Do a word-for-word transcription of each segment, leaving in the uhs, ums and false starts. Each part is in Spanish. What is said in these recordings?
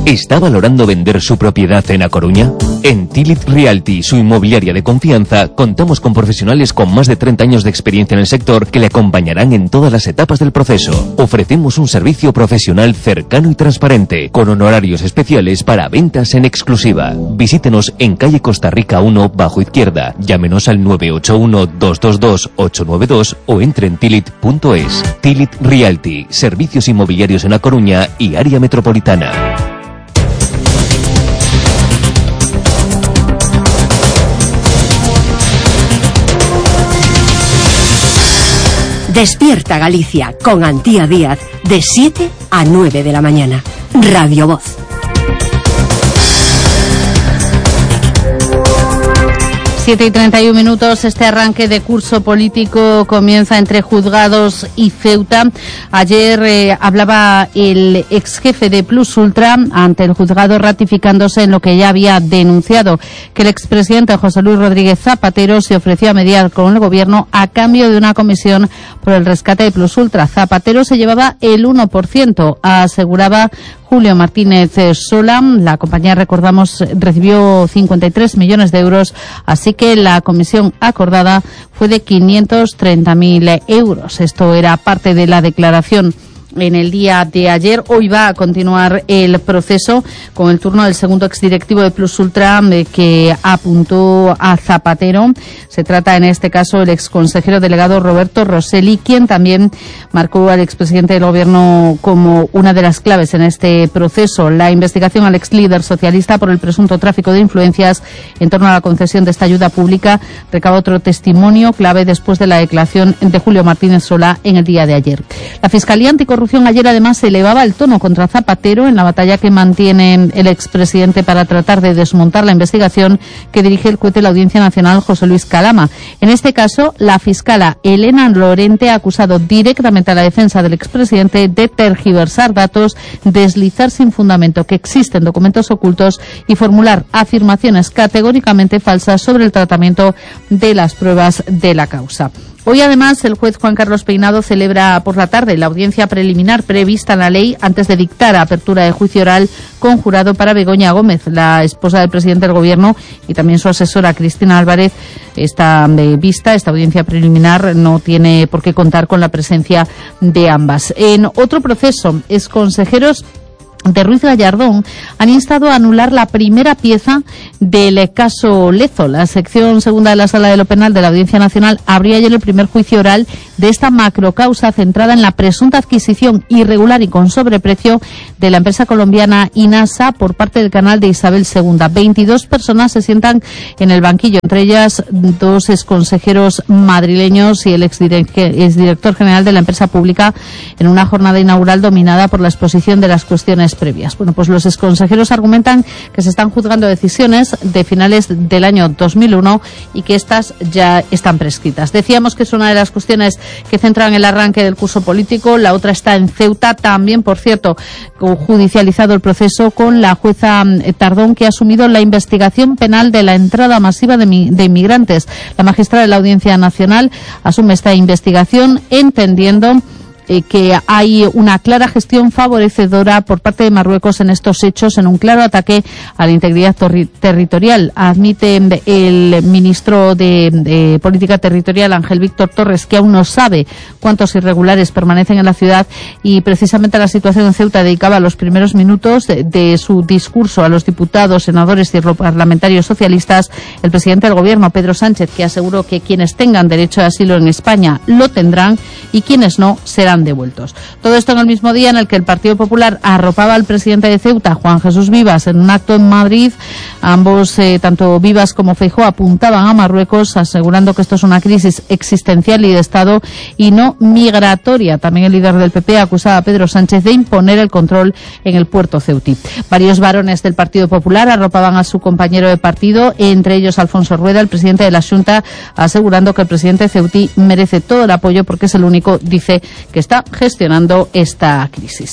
¿Está valorando vender su propiedad en A Coruña? En Tilit Realty, su inmobiliaria de confianza, contamos con profesionales con más de treinta años de experiencia en el sector que le acompañarán en todas las etapas del proceso. Ofrecemos un servicio profesional cercano y transparente, con honorarios especiales para ventas en exclusiva. Visítenos en calle Costa Rica uno, bajo izquierda. Llámenos al nueve ocho uno, dos dos dos, ocho nueve dos o entre en tilit punto es. Tilit Realty, servicios inmobiliarios en A Coruña y área metropolitana. Despierta Galicia con Antía Díaz de siete a nueve de la mañana. Radio Voz. siete y treinta y un minutos, este arranque de curso político comienza entre juzgados y Ceuta. Ayer eh, hablaba el ex jefe de Plus Ultra ante el juzgado ratificándose en lo que ya había denunciado, que el expresidente José Luis Rodríguez Zapatero se ofreció a mediar con el gobierno a cambio de una comisión por el rescate de Plus Ultra. Zapatero se llevaba el uno por ciento, aseguraba Julio Martínez Sola. La compañía, recordamos, recibió cincuenta y tres millones de euros, así que la comisión acordada fue de quinientos treinta mil euros. Esto era parte de la declaración en el día de ayer. Hoy va a continuar el proceso con el turno del segundo exdirectivo de Plus Ultra eh, que apuntó a Zapatero. Se trata en este caso el exconsejero delegado Roberto Rosselli, quien también marcó al expresidente del gobierno como una de las claves en este proceso. La investigación al ex líder socialista por el presunto tráfico de influencias en torno a la concesión de esta ayuda pública recaba otro testimonio clave después de la declaración de Julio Martínez Sola en el día de ayer. La Fiscalía Anticorrupción ayer además elevaba el tono contra Zapatero en la batalla que mantiene el expresidente para tratar de desmontar la investigación que dirige el juez de la Audiencia Nacional, José Luis Calama. En este caso, la fiscala Elena Lorente ha acusado directamente a la defensa del expresidente de tergiversar datos, deslizar sin fundamento que existen documentos ocultos y formular afirmaciones categóricamente falsas sobre el tratamiento de las pruebas de la causa. Hoy, además, el juez Juan Carlos Peinado celebra por la tarde la audiencia preliminar prevista en la ley antes de dictar apertura de juicio oral con jurado para Begoña Gómez, la esposa del presidente del Gobierno, y también su asesora Cristina Álvarez. Esta eh, vista, esta audiencia preliminar, no tiene por qué contar con la presencia de ambas. En otro proceso, exconsejeros de Ruiz Gallardón han instado a anular la primera pieza del caso Lezo. La sección segunda de la Sala de lo Penal de la Audiencia Nacional abría ayer el primer juicio oral de esta macrocausa centrada en la presunta adquisición irregular y con sobreprecio de la empresa colombiana INASA por parte del canal de Isabel segunda. veintidós personas se sientan en el banquillo, entre ellas dos exconsejeros madrileños y el exdirector general de la empresa pública, en una jornada inaugural dominada por la exposición de las cuestiones previas. Bueno, pues los exconsejeros argumentan que se están juzgando decisiones de finales del año dos mil uno y que estas ya están prescritas. Decíamos que es una de las cuestiones que centran el arranque del curso político. La otra está en Ceuta, también, por cierto, judicializado el proceso con la jueza Tardón, que ha asumido la investigación penal de la entrada masiva de, de inmigrantes. La magistrada de la Audiencia Nacional asume esta investigación entendiendo Eh, que hay una clara gestión favorecedora por parte de Marruecos en estos hechos, en un claro ataque a la integridad torri- territorial. Admite el ministro de, de Política Territorial, Ángel Víctor Torres, que aún no sabe cuántos irregulares permanecen en la ciudad, y precisamente a la situación en Ceuta dedicaba los primeros minutos de, de su discurso a los diputados, senadores y parlamentarios socialistas el presidente del Gobierno, Pedro Sánchez, que aseguró que quienes tengan derecho de asilo en España lo tendrán y quienes no serán devueltos. Todo esto en el mismo día en el que el Partido Popular arropaba al presidente de Ceuta, Juan Jesús Vivas, en un acto en Madrid. Ambos, eh, tanto Vivas como Feijóo, apuntaban a Marruecos, asegurando que esto es una crisis existencial y de Estado y no migratoria. También el líder del P P acusaba a Pedro Sánchez de imponer el control en el puerto ceutí. Varios varones del Partido Popular arropaban a su compañero de partido, entre ellos Alfonso Rueda, el presidente de la Xunta, asegurando que el presidente ceutí merece todo el apoyo porque es el único, dice, que está gestionando esta crisis.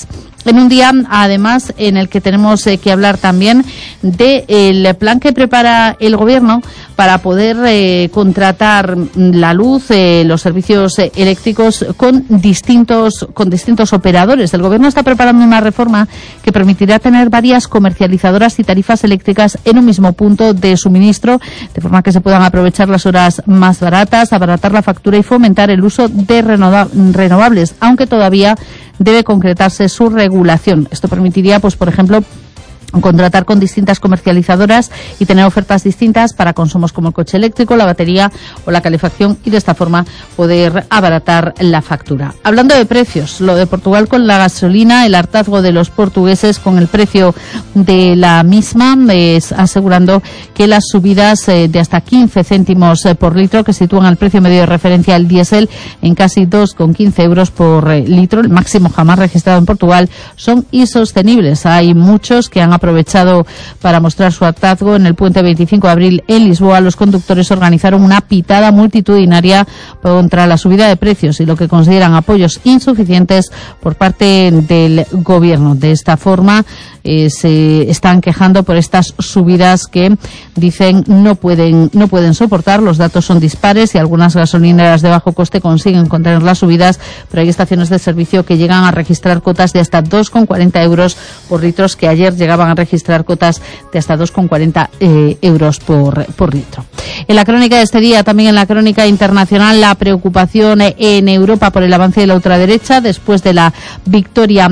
En un día, además, en el que tenemos eh, que hablar también del plan que prepara el Gobierno para poder eh, contratar la luz, eh, los servicios eh, eléctricos con distintos con distintos operadores. El Gobierno está preparando una reforma que permitirá tener varias comercializadoras y tarifas eléctricas en un mismo punto de suministro, de forma que se puedan aprovechar las horas más baratas, abaratar la factura y fomentar el uso de renova- renovables, aunque todavía debe concretarse su regulación. Esto permitiría, pues, por ejemplo, contratar con distintas comercializadoras y tener ofertas distintas para consumos como el coche eléctrico, la batería o la calefacción, y de esta forma poder abaratar la factura. Hablando de precios, lo de Portugal con la gasolina, el hartazgo de los portugueses con el precio de la misma, es asegurando que las subidas eh, de hasta quince céntimos eh, por litro, que sitúan al precio medio de referencia el diésel en casi dos con quince euros por eh, litro, el máximo jamás registrado en Portugal, son insostenibles. Hay muchos que han aprovechado para mostrar su hartazgo. En el puente veinticinco de abril en Lisboa, los conductores organizaron una pitada multitudinaria contra la subida de precios y lo que consideran apoyos insuficientes por parte del Gobierno. De esta forma eh, se están quejando por estas subidas que dicen no pueden no pueden soportar. Los datos son dispares y algunas gasolineras de bajo coste consiguen contener las subidas, pero hay estaciones de servicio que llegan a registrar cotas de hasta dos con cuarenta euros por litros, que ayer llegaban a registrar cotas de hasta dos con cuarenta eh, euros por, por litro. En la crónica de este día, también en la crónica internacional, la preocupación en Europa por el avance de la ultraderecha después de la victoria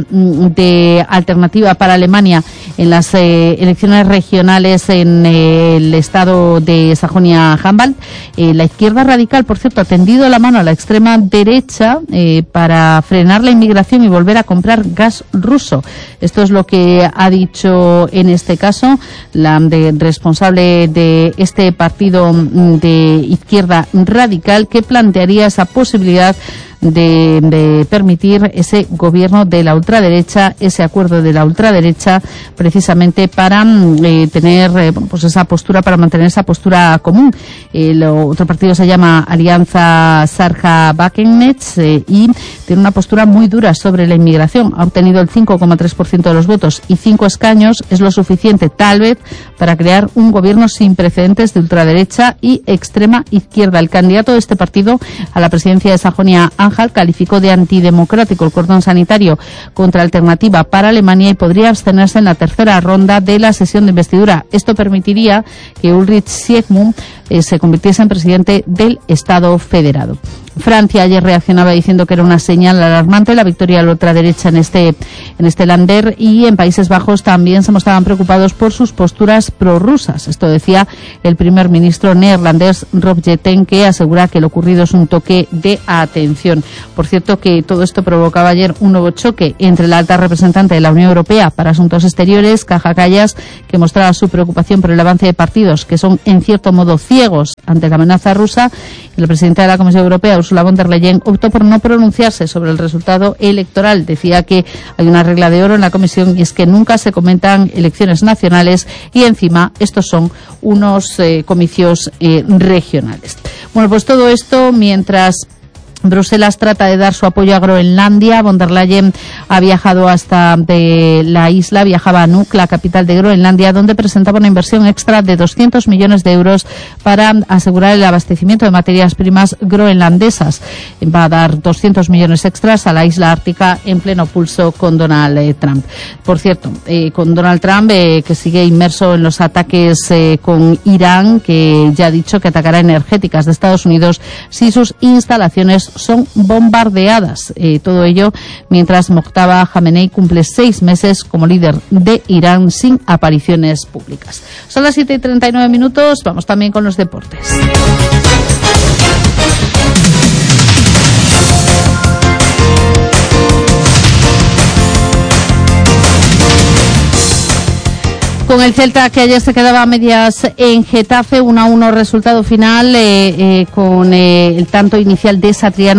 de Alternativa para Alemania en las eh, elecciones regionales en eh, el estado de Sajonia-Anhalt. Eh, la izquierda radical, por cierto, ha tendido la mano a la extrema derecha eh, para frenar la inmigración y volver a comprar gas ruso. Esto es lo que ha dicho en este caso la de, responsable de este partido de izquierda radical, que plantearía esa posibilidad de, de permitir ese gobierno de la ultraderecha, ese acuerdo de la ultraderecha, precisamente para eh, tener eh, pues esa postura, para mantener esa postura común. El otro partido se llama Alianza Sarja-Bakenets eh, y tiene una postura muy dura sobre la inmigración. Ha obtenido el cinco coma tres por ciento de los votos y cinco escaños es lo suficiente, tal vez, para crear un gobierno sin precedentes de ultraderecha y extrema izquierda. El candidato de este partido a la presidencia de Sajonia-Anhalt calificó de antidemocrático el cordón sanitario contra Alternativa para Alemania y podría abstenerse en la tercera ronda de la sesión de investidura. Esto permitiría que Ulrich Siegmund eh, se convirtiese en presidente del Estado federado. Francia ayer reaccionaba diciendo que era una señal alarmante la victoria de la ultraderecha en este en este Länder, y en Países Bajos también se mostraban preocupados por sus posturas prorrusas. Esto decía el primer ministro neerlandés Rob Jetten, que asegura que lo ocurrido es un toque de atención. Por cierto, que todo esto provocaba ayer un nuevo choque entre la alta representante de la Unión Europea para Asuntos Exteriores, Kaja Kallas, que mostraba su preocupación por el avance de partidos que son en cierto modo ciegos ante la amenaza rusa, y la presidenta de la Comisión Europea, Ursula von der Leyen, optó por no pronunciarse sobre el resultado electoral. Decía que hay una regla de oro en la Comisión y es que nunca se comentan elecciones nacionales y encima estos son unos eh, comicios eh, regionales. Bueno, pues todo esto mientras Bruselas trata de dar su apoyo a Groenlandia. Von der Leyen ha viajado hasta de la isla, viajaba a Nuuk, la capital de Groenlandia, donde presentaba una inversión extra de doscientos millones de euros para asegurar el abastecimiento de materias primas groenlandesas. Va a dar doscientos millones extras a la isla ártica en pleno pulso con Donald eh, Trump. Por cierto, eh, con Donald Trump, eh, que sigue inmerso en los ataques eh, con Irán, que ya ha dicho que atacará energéticas de Estados Unidos si sus instalaciones son bombardeadas. Eh, todo ello mientras Mojtaba Khamenei cumple seis meses como líder de Irán sin apariciones públicas. Son las siete y treinta y nueve minutos. Vamos también con los deportes. Con el Celta, que ayer se quedaba a medias en Getafe, uno a uno resultado final, eh, eh, con eh, el tanto inicial de Satriano.